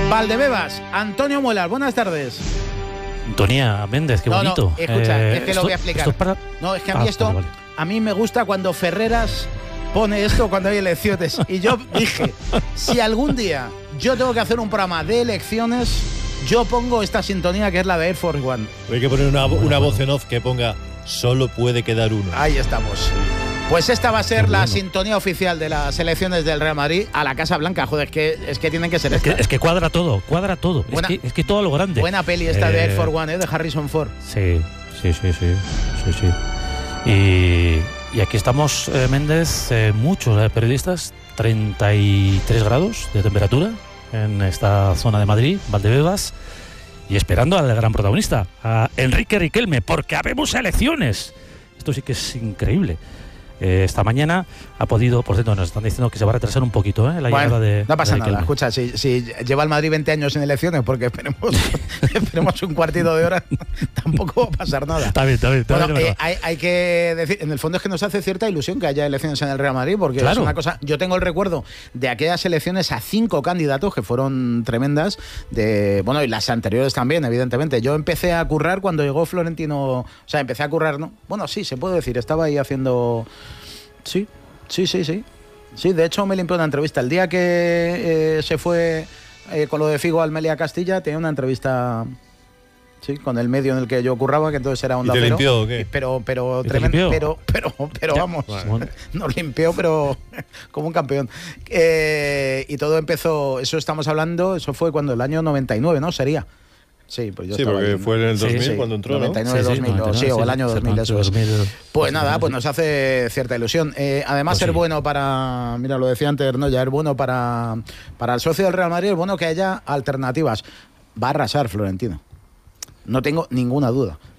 Valdebebas, Antonio Muelas, buenas tardes. Antonia Méndez, qué bonito. No, escucha, es que lo voy a explicar. No, es que a mí vale. A mí me gusta cuando Ferreras pone esto cuando hay elecciones. Y yo dije, si algún día yo tengo que hacer un programa de elecciones, yo pongo esta sintonía que es la de Air Force One. Hay que poner una voz en off que ponga solo puede quedar uno. Ahí estamos. Pues esta va a ser la sintonía oficial de las elecciones del Real Madrid a la Casa Blanca. Joder, es que tienen que ser es que cuadra todo. Es que todo lo grande. Buena peli esta de Air Force One, de Harrison Ford. Sí. Y aquí estamos, Méndez, muchos periodistas, 33 grados de temperatura en esta zona de Madrid, Valdebebas, y esperando al gran protagonista, a Enrique Riquelme, porque habemos elecciones. Esto sí que es increíble. Esta mañana ha podido, por cierto, nos están diciendo que se va a retrasar un poquito la llegada de. No pasa Riquelme. nada, escucha, si lleva el Madrid 20 años en elecciones, porque esperemos un cuartito de hora, tampoco va a pasar nada. Está bien. Bueno, hay que decir, en el fondo es que nos hace cierta ilusión que haya elecciones en el Real Madrid, porque claro. Es una cosa. Yo tengo el recuerdo de aquellas elecciones a 5 candidatos que fueron tremendas, y las anteriores también, evidentemente. Yo empecé a currar cuando llegó Florentino, o sea, empecé a currar, ¿no? Bueno, sí, se puede decir, estaba ahí haciendo. Sí. Sí, de hecho me limpió una entrevista. El día que se fue con lo de Figo al Melia Castilla, tenía una entrevista, sí, con el medio en el que yo curraba, que entonces era Onda Cero. ¿Y te limpió o qué? Pero tremendo, pero vamos, nos limpió, pero como un campeón. Y todo empezó, eso fue cuando el año 99, ¿no? Sería. Sí, pues yo estaba porque fue en el 2000 cuando entró, 99, 2000, o el año 2000, eso es. Pues nada, pues nos hace cierta ilusión. Además, ser bueno para, mira, lo decía antes, ¿no? Ya es bueno para el socio del Real Madrid, es bueno que haya alternativas. Va a arrasar Florentino. No tengo ninguna duda.